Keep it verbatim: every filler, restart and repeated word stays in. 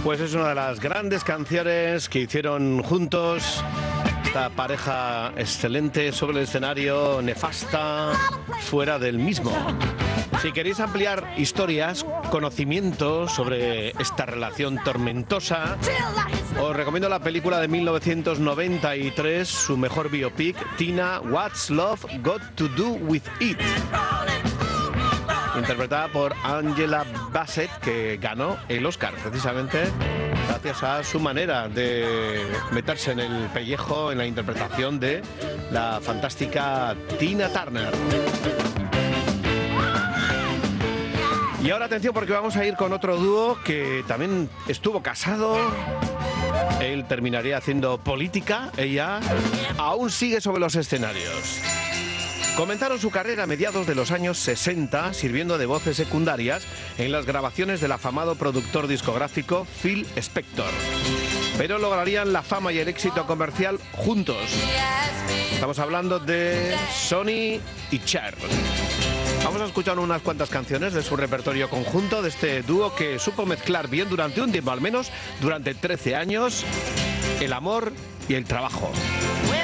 Pues es una de las grandes canciones que hicieron juntos esta pareja excelente sobre el escenario, nefasta fuera del mismo. Si queréis ampliar historias, conocimientos sobre esta relación tormentosa, os recomiendo la película de mil novecientos noventa y tres, su mejor biopic, Tina, What's Love Got to Do With It, interpretada por Angela Bassett, que ganó el Oscar precisamente gracias a su manera de meterse en el pellejo en la interpretación de la fantástica Tina Turner. Y ahora atención, porque vamos a ir con otro dúo que también estuvo casado. Él terminaría haciendo política, ella aún sigue sobre los escenarios. Comenzaron su carrera a mediados de los años sesenta sirviendo de voces secundarias en las grabaciones del afamado productor discográfico Phil Spector. Pero lograrían la fama y el éxito comercial juntos. Estamos hablando de Sonny y Cher. Vamos a escuchar unas cuantas canciones de su repertorio conjunto, de este dúo que supo mezclar bien durante un tiempo, al menos durante trece años, el amor y el trabajo.